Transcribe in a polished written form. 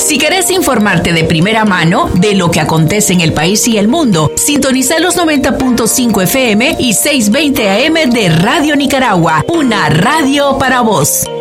Si querés informarte de primera mano de lo que acontece en el país y el mundo, sintoniza los 90.5 FM y 620 AM de Radio Nicaragua, una radio para vos.